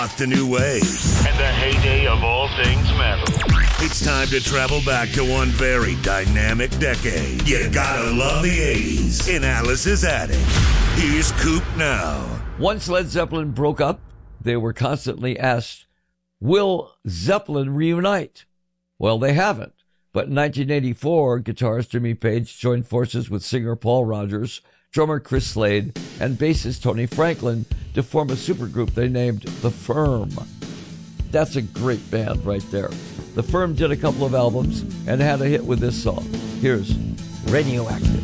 The new wave. And the heyday of all things metal. It's time to travel back to one very dynamic decade. You gotta love the 80s in Alice's Attic. Here's Coop now. Once Led Zeppelin broke up, they were constantly asked, will Zeppelin reunite? Well, they haven't. But in 1984, guitarist Jimmy Page joined forces with singer Paul Rodgers, drummer Chris Slade, and bassist Tony Franklin to form a supergroup they named The Firm. That's a great band right there. The Firm did a couple of albums and had a hit with this song. Here's Radioactive.